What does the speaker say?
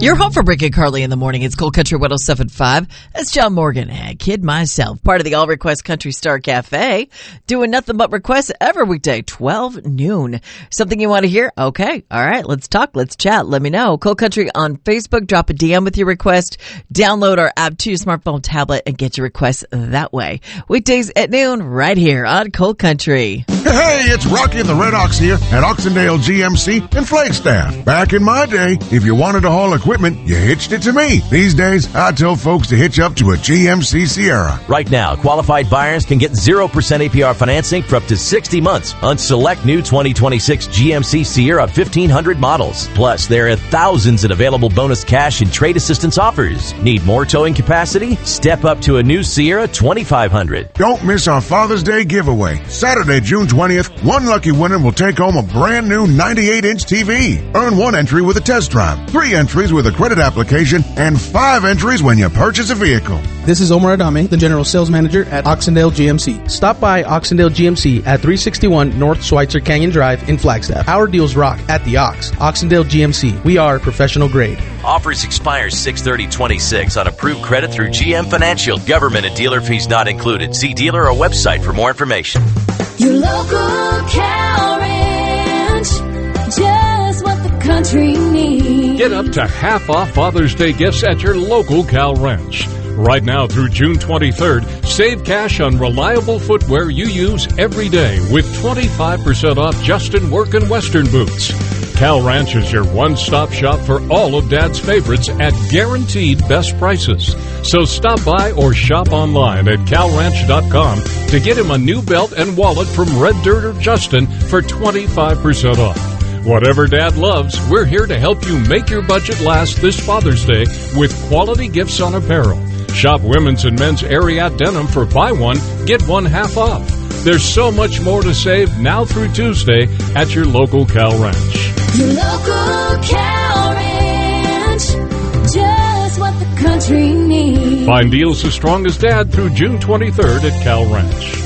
Your home for Rick and Carly in the morning. It's Cold Country 107.5. That's John Morgan. Hey, kid myself. Part of the All Request Country Star Cafe. Doing nothing but requests every weekday, 12 noon. Something you want to hear? Okay. All right. Let's talk. Let's chat. Let me know. Cold Country on Facebook. Drop a DM with your request. Download our app to your smartphone, tablet, and get your requests that way. Weekdays at noon right here on Cold Country. Hey, it's Rocky and the Red Ox here at Oxendale GMC in Flagstaff. Back in my day, if you wanted to haul equipment, you hitched it to me. These days, I tell folks to hitch up to a GMC Sierra. Right now, qualified buyers can get 0% APR financing for up to 60 months on select new 2026 GMC Sierra 1500 models. Plus, there are thousands in available bonus cash and trade assistance offers. Need more towing capacity? Step up to a new Sierra 2500. Don't miss our Father's Day giveaway. Saturday, June 20th, one lucky winner will take home a brand new 98-inch TV. Earn one entry with a test drive, 3 entries with a credit application, and 5 entries when you purchase a vehicle. This is Omar Adame, the General Sales Manager at Oxendale GMC. Stop by Oxendale GMC at 361 North Schweitzer Canyon Drive in Flagstaff. Our deals rock at the Ox. Oxendale GMC. We are professional grade. Offers expire 6/30/26 on approved credit through GM Financial. Government and dealer fees not included. See dealer or website for more information. Your local cow ranch, just what the country needs. Get up to half off Father's Day gifts at your local Cal Ranch. Right now through June 23rd, save cash on reliable footwear you use every day with 25% off Justin Work and Western boots. Cal Ranch is your one-stop shop for all of Dad's favorites at guaranteed best prices. So stop by or shop online at calranch.com to get him a new belt and wallet from Red Dirt or Justin for 25% off. Whatever Dad loves, we're here to help you make your budget last this Father's Day with quality gifts on apparel. Shop women's and men's Ariat denim for buy one, get one half off. There's so much more to save now through Tuesday at your local Cal Ranch. Your local cow ranch, just what the country needs. Find deals as strong as Dad through June 23rd at Cal Ranch.